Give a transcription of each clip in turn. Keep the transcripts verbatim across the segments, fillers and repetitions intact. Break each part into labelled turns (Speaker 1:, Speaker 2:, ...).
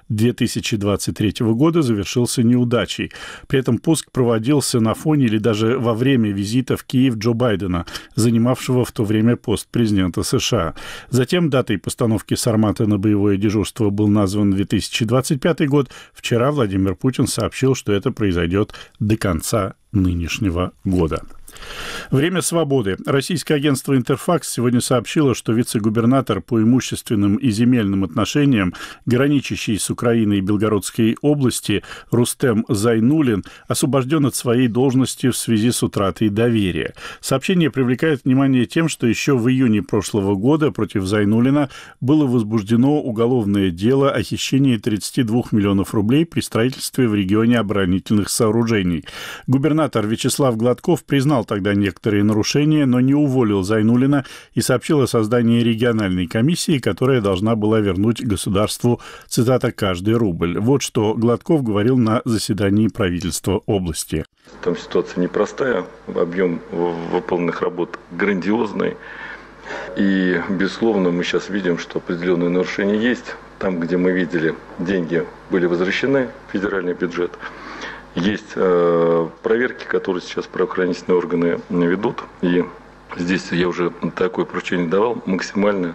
Speaker 1: две тысячи двадцать третьего года завершился неудачей. При этом пуск проводился на фоне или даже во время визита в Киев Джо Байдена, занимавшего в то время пост президента США. Затем датой постановки «Сармата» на боевое дежурство был назван две тысячи двадцать пятый год. Вчера Владимир Путин сообщил, что это произойдет до конца нынешнего года. Время свободы. Российское агентство «Интерфакс» сегодня сообщило, что вице-губернатор по имущественным и земельным отношениям, граничащий с Украиной Белгородской области, Рустем Зайнуллин, освобожден от своей должности в связи с утратой доверия. Сообщение привлекает внимание тем, что еще в июне прошлого года против Зайнуллина было возбуждено уголовное дело о хищении тридцати двух миллионов рублей при строительстве в регионе оборонительных сооружений. Губернатор Вячеслав Гладков признал тогда некоторые нарушения, но не уволил Зайнуллина и сообщил о создании региональной комиссии, которая должна была вернуть государству, цитата, «каждый рубль». Вот что Гладков говорил на заседании правительства области.
Speaker 2: Там ситуация непростая, объем выполненных работ грандиозный. И, безусловно, мы сейчас видим, что определенные нарушения есть. Там, где мы видели, деньги были возвращены в федеральный бюджет. Есть э, проверки, которые сейчас правоохранительные органы ведут. И здесь я уже такое поручение давал, максимально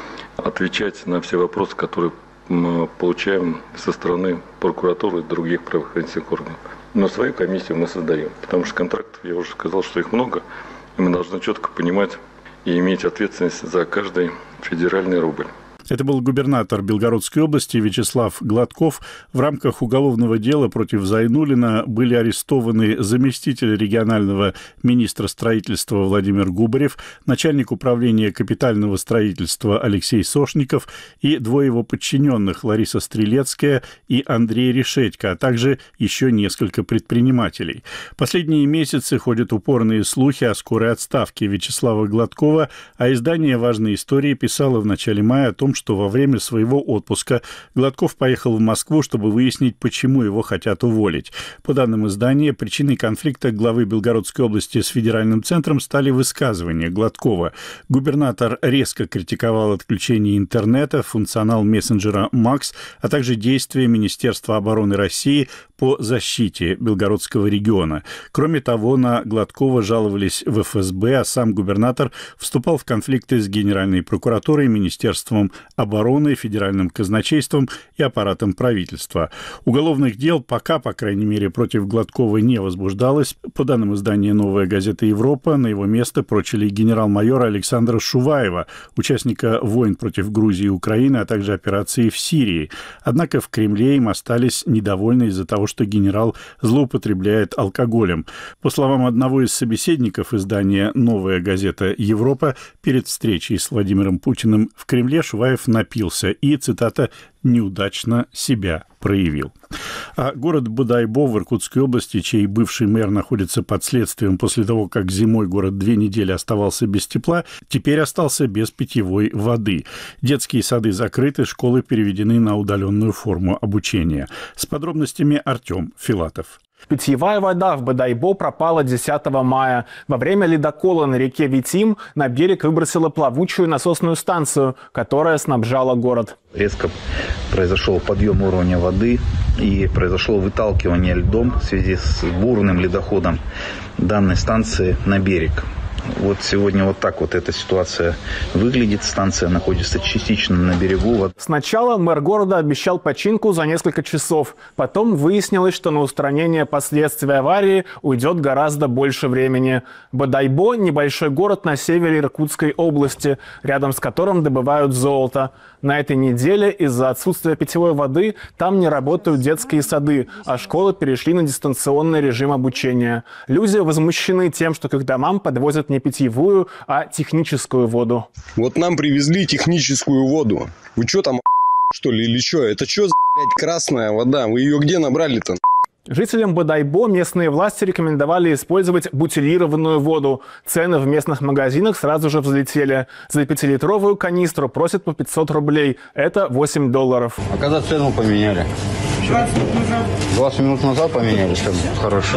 Speaker 2: отвечать на все вопросы, которые мы получаем со стороны прокуратуры и других правоохранительных органов. Но свою комиссию мы создаем, потому что контрактов, я уже сказал, что их много, и мы должны четко понимать и иметь ответственность за каждый федеральный рубль.
Speaker 1: Это был губернатор Белгородской области Вячеслав Гладков. В рамках уголовного дела против Зайнуллина были арестованы заместитель регионального министра строительства Владимир Губарев, начальник управления капитального строительства Алексей Сошников и двое его подчиненных Лариса Стрелецкая и Андрей Решетько, а также еще несколько предпринимателей. Последние месяцы ходят упорные слухи о скорой отставке Вячеслава Гладкова, а издание «Важные истории» писало в начале мая о том, что во время своего отпуска Гладков поехал в Москву, чтобы выяснить, почему его хотят уволить. По данным издания, причиной конфликта главы Белгородской области с федеральным центром стали высказывания Гладкова. Губернатор резко критиковал отключение интернета, функционал мессенджера «Макс», а также действия Министерства обороны России по защите Белгородского региона. Кроме того, на Гладкова жаловались в эф эс бэ, а сам губернатор вступал в конфликты с Генеральной прокуратурой, Министерством обороны, федеральным казначейством и аппаратом правительства. Уголовных дел пока, по крайней мере, против Гладкова не возбуждалось. По данным издания «Новая газета Европа», на его место прочили генерал-майора Александра Шуваева, участника войн против Грузии и Украины, а также операции в Сирии. Однако в Кремле им остались недовольны из-за того, что генерал злоупотребляет алкоголем. По словам одного из собеседников издания «Новая газета Европа», перед встречей с Владимиром Путиным в Кремле Шуваев напился и, цитата, «неудачно себя проявил». А город Бодайбо в Иркутской области, чей бывший мэр находится под следствием после того, как зимой город две недели оставался без тепла, теперь остался без питьевой воды. Детские сады закрыты, школы переведены на удаленную форму обучения. С подробностями Артем Филатов.
Speaker 3: Питьевая вода в Бодайбо пропала десятого мая. Во время ледокола на реке Витим на берег выбросила плавучую насосную станцию, которая снабжала город.
Speaker 4: Резко произошел подъем уровня воды и произошло выталкивание льдом в связи с бурным ледоходом данной станции на берег. Вот сегодня вот так вот эта ситуация выглядит. Станция находится частично на берегу.
Speaker 3: Сначала мэр города обещал починку за несколько часов. Потом выяснилось, что на устранение последствий аварии уйдет гораздо больше времени. Бодайбо – небольшой город на севере Иркутской области, рядом с которым добывают золото. На этой неделе из-за отсутствия питьевой воды там не работают детские сады, а школы перешли на дистанционный режим обучения. Люди возмущены тем, что к их домам подвозят не питьевую, а техническую воду.
Speaker 5: Вот нам привезли техническую воду. Вы что там, что ли, или что? Это что за, блядь, красная вода? Вы ее где набрали-то?
Speaker 3: Жителям Бодайбо местные власти рекомендовали использовать бутилированную воду. Цены в местных магазинах сразу же взлетели. За пятилитровую канистру просят по пятьсот рублей. Это восемь долларов.
Speaker 6: А когда цену поменяли? двадцать минут назад. двадцать минут назад поменяли цену. Хорошо.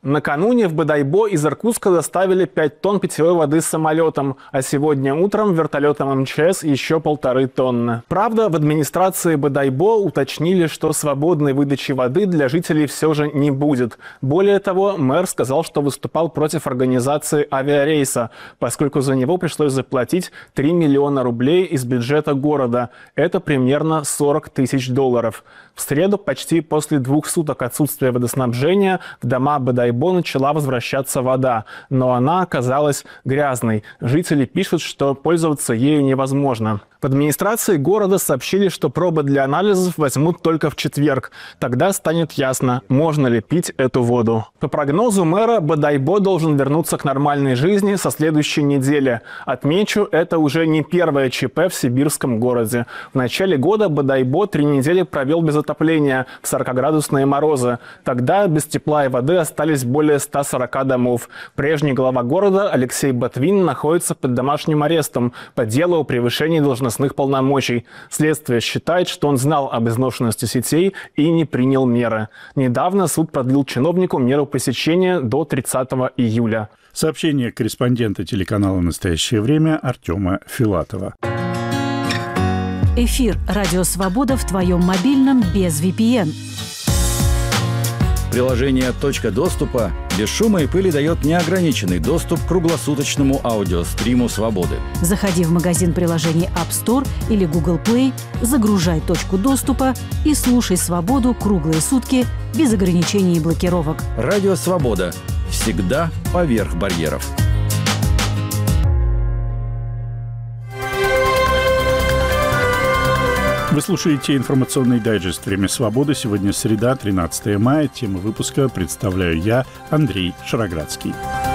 Speaker 3: Накануне в Бодайбо из Иркутска доставили пять тонн питьевой воды самолетом, а сегодня утром вертолетом эм че эс еще полторы тонны. Правда, в администрации Бодайбо уточнили, что свободной выдачи воды для жителей все же не будет. Более того, мэр сказал, что выступал против организации авиарейса, поскольку за него пришлось заплатить три миллиона рублей из бюджета города. Это примерно сорок тысяч долларов. В среду, почти после двух суток отсутствия водоснабжения, в дома Бодайбо начала возвращаться вода, но она оказалась грязной. Жители пишут, что пользоваться ею невозможно. В администрации города сообщили, что пробы для анализов возьмут только в четверг. Тогда станет ясно, можно ли пить эту воду. По прогнозу мэра, Бодайбо должен вернуться к нормальной жизни со следующей недели. Отмечу, это уже не первое ЧП в сибирском городе. В начале года Бодайбо три недели провел без отопления в сорокаградусные морозы. Тогда без тепла и воды остались более ста сорока домов. Прежний глава города Алексей Ботвин находится под домашним арестом по делу о превышении должностных полномочий. Следствие считает, что он знал об изношенности сетей и не принял меры. Недавно суд продлил чиновнику меру пресечения до тридцатого июля.
Speaker 1: Сообщение корреспондента телеканала «Настоящее время» Артема Филатова.
Speaker 6: Эфир «Радио Свобода» в твоем мобильном без ви пи эн.
Speaker 7: Приложение «Точка доступа» без шума и пыли дает неограниченный доступ к круглосуточному аудиостриму «Свободы».
Speaker 6: Заходи в магазин приложений App Store или Google Play, загружай «Точку доступа» и слушай «Свободу» круглые сутки без ограничений и блокировок.
Speaker 7: Радио «Свобода». Всегда поверх барьеров.
Speaker 1: Вы слушаете информационный дайджест «Время свободы». Сегодня среда, тринадцатое мая. Тему выпуска представляю я, Андрей Шароградский.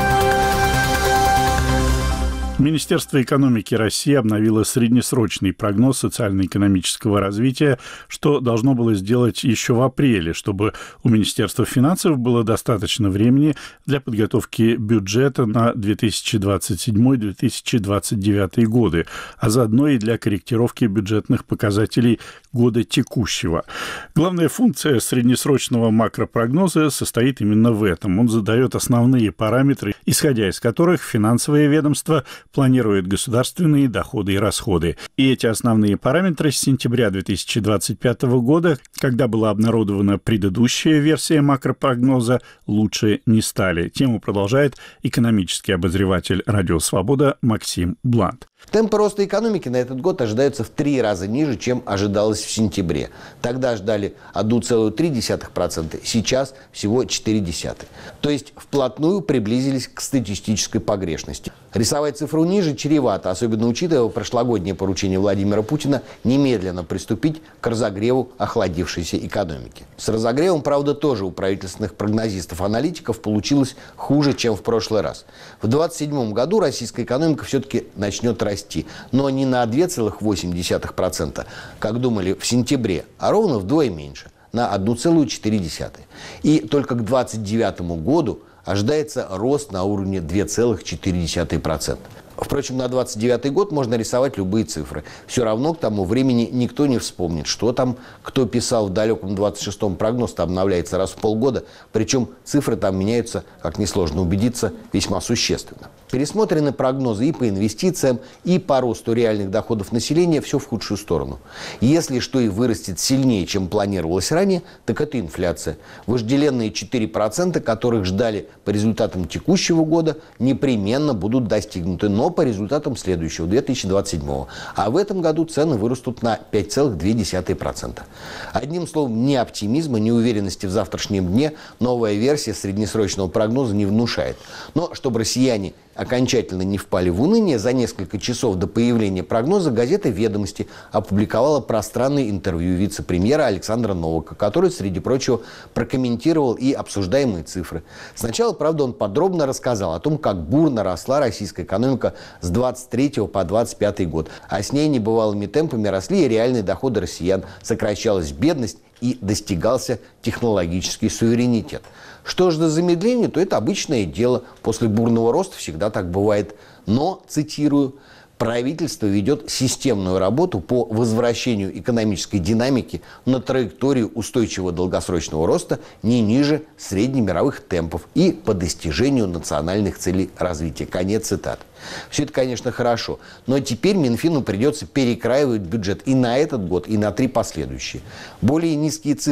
Speaker 1: Министерство экономики России обновило среднесрочный прогноз социально-экономического развития, что должно было сделать еще в апреле, чтобы у Министерства финансов было достаточно времени для подготовки бюджета на две тысячи двадцать седьмой — две тысячи двадцать девятый годы, а заодно и для корректировки бюджетных показателей года текущего. Главная функция среднесрочного макропрогноза состоит именно в этом. Он задает основные параметры, исходя из которых финансовое ведомство планирует государственные доходы и расходы. И эти основные параметры с сентября две тысячи двадцать пятого года, когда была обнародована предыдущая версия макропрогноза, лучше не стали. Тему продолжает экономический обозреватель «Радио Свобода» Максим Блант.
Speaker 8: Темпы роста экономики на этот год ожидаются в три раза ниже, чем ожидалось в сентябре. Тогда ждали одна целая три десятых процента, сейчас всего четыре десятых процента. То есть вплотную приблизились к статистической погрешности. Рисовать цифру ниже чревато, особенно учитывая прошлогоднее поручение Владимира Путина немедленно приступить к разогреву охладившейся экономики. С разогревом, правда, тоже у правительственных прогнозистов-аналитиков получилось хуже, чем в прошлый раз. В две тысячи двадцать седьмом году российская экономика все-таки начнет расти, но не на две целых восемь десятых процента, как думали в сентябре, а ровно вдвое меньше, на одна целая четыре десятых процента. И только к две тысячи двадцать девятому году ожидается рост на уровне две целых четыре десятых процента. Впрочем, на двадцать девятый год можно рисовать любые цифры. Все равно к тому времени никто не вспомнит, что там, кто писал в далеком двадцать шестом, прогноз-то обновляется раз в полгода, причем цифры там меняются, как несложно убедиться, весьма существенно. Пересмотрены прогнозы и по инвестициям, и по росту реальных доходов населения, все в худшую сторону. Если что и вырастет сильнее, чем планировалось ранее, так это инфляция. Вожделенные четыре процента, которых ждали по результатам текущего года, непременно будут достигнуты, но по результатам следующего, две тысячи двадцать седьмого. А в этом году цены вырастут на пять целых две десятых процента. Одним словом, ни оптимизма, ни уверенности в завтрашнем дне новая версия среднесрочного прогноза не внушает. Но чтобы россияне окончательно не впали в уныние, за несколько часов до появления прогноза газета «Ведомости» опубликовала пространное интервью вице-премьера Александра Новака, который, среди прочего, прокомментировал и обсуждаемые цифры. Сначала, правда, он подробно рассказал о том, как бурно росла российская экономика с двадцать третьего по двадцать пятый год, а с ней небывалыми темпами росли и реальные доходы россиян, сокращалась бедность и достигался технологический суверенитет. Что же до замедления, то это обычное дело. После бурного роста всегда так бывает. Но, цитирую, Правительство ведет системную работу по возвращению экономической динамики на траекторию устойчивого долгосрочного роста не ниже среднемировых темпов и по достижению национальных целей развития. Конец цитаты. Все это, конечно, хорошо, но теперь Минфину придется перекраивать бюджет и на этот год, и на три последующие. Более низкие цифры